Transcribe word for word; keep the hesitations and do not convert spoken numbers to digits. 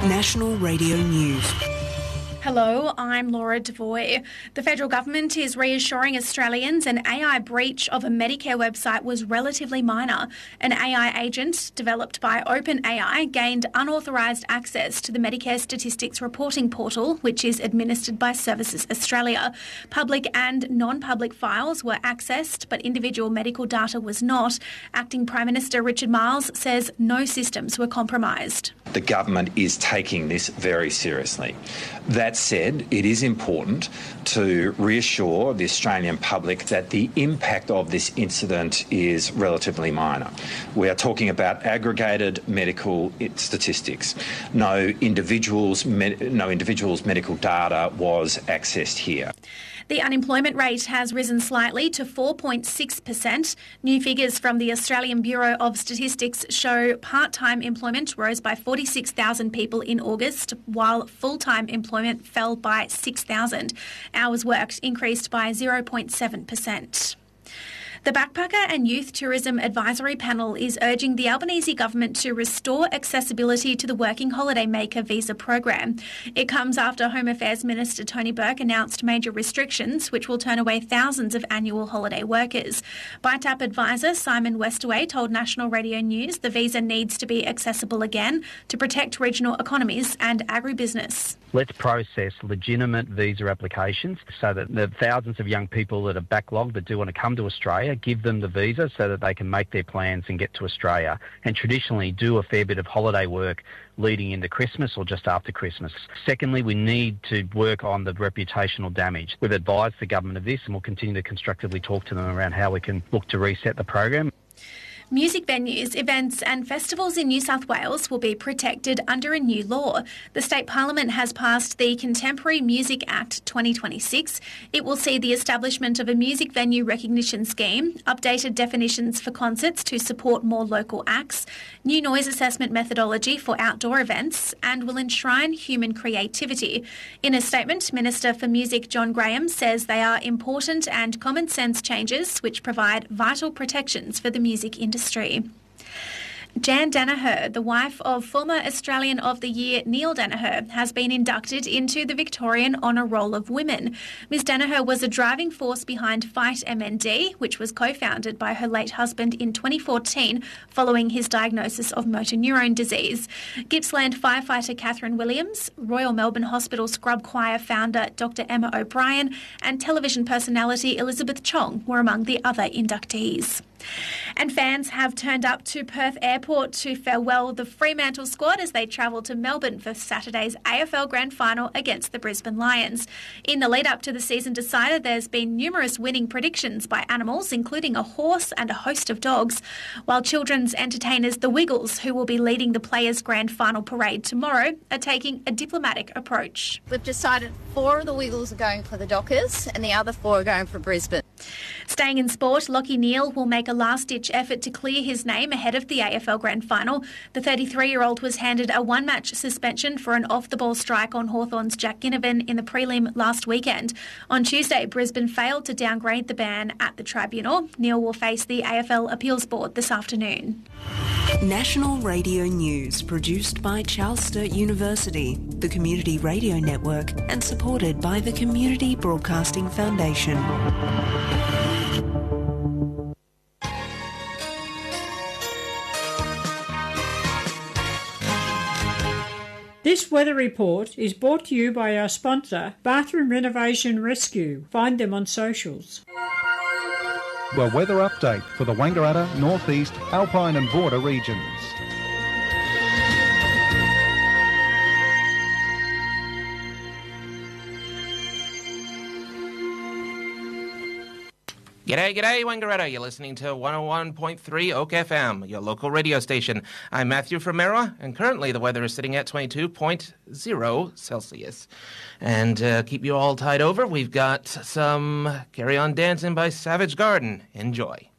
National Radio News. Hello, I'm Laura Devoy. The federal government is reassuring Australians an A I breach of a Medicare website was relatively minor. An A I agent developed by OpenAI gained unauthorised access to the Medicare Statistics Reporting Portal, which is administered by Services Australia. Public and non-public files were accessed, but individual medical data was not. Acting Prime Minister Richard Marles says no systems were compromised. The government is taking this very seriously. That said, it is important to reassure the Australian public that the impact of this incident is relatively minor. We are talking about aggregated medical statistics. No individual's, med- no individual's medical data was accessed here. The unemployment rate has risen slightly to four point six percent. New figures from the Australian Bureau of Statistics show part-time employment rose by forty-six thousand people in August, while full-time employment fell by six thousand. Hours worked increased by zero point seven percent. The Backpacker and Youth Tourism Advisory Panel is urging the Albanese government to restore accessibility to the Working Holiday Maker visa program. It comes after Home Affairs Minister Tony Burke announced major restrictions which will turn away thousands of annual holiday workers. B I T A P advisor Simon Westaway told National Radio News the visa needs to be accessible again to protect regional economies and agribusiness. Let's process legitimate visa applications so that the thousands of young people that are backlogged that do want to come to Australia, give them the visa so that they can make their plans and get to Australia, and traditionally do a fair bit of holiday work leading into Christmas or just after Christmas. Secondly, we need to work on the reputational damage. We've advised the government of this and we'll continue to constructively talk to them around how we can look to reset the program. Music venues, events and festivals in New South Wales will be protected under a new law. The State Parliament has passed the Contemporary Music Act twenty twenty-six. It will see the establishment of a music venue recognition scheme, updated definitions for concerts to support more local acts, new noise assessment methodology for outdoor events, and will enshrine human creativity. In a statement, Minister for Music John Graham says they are important and common sense changes which provide vital protections for the music industry. Industry. Jan Danaher, the wife of former Australian of the Year Neil Danaher, has been inducted into the Victorian Honour Roll of Women. Miz Danaher was a driving force behind Fight M N D, which was co-founded by her late husband in twenty fourteen following his diagnosis of motor neurone disease. Gippsland firefighter Catherine Williams, Royal Melbourne Hospital Scrub Choir founder Doctor Emma O'Brien, and television personality Elizabeth Chong were among the other inductees. And fans have turned up to Perth Airport to farewell the Fremantle squad as they travel to Melbourne for Saturday's A F L Grand Final against the Brisbane Lions. In the lead-up to the season decider, there's been numerous winning predictions by animals, including a horse and a host of dogs, while children's entertainers The Wiggles, who will be leading the Players' Grand Final parade tomorrow, are taking a diplomatic approach. We've decided four of the Wiggles are going for the Dockers and the other four are going for Brisbane. Staying in sport, Lachie Neale will make a last-ditch effort to clear his name ahead of the A F L Grand Final. The thirty-three-year-old was handed a one-match suspension for an off-the-ball strike on Hawthorn's Jack Ginnivan in the prelim last weekend. On Tuesday, Brisbane failed to downgrade the ban at the tribunal. Neale will face the A F L Appeals Board this afternoon. National Radio News, produced by Charles Sturt University, the Community Radio Network, and supported by the Community Broadcasting Foundation. This weather report is brought to you by our sponsor, Bathroom Renovation Rescue. Find them on socials. The weather update for the Wangaratta, North East, Alpine and Border regions. G'day, g'day, Wangaratta. You're listening to one oh one point three Oak F M, your local radio station. I'm Matthew from Merriwa, and currently the weather is sitting at twenty-two point oh Celsius. And uh, keep you all tied over, we've got some Carry On Dancing by Savage Garden. Enjoy.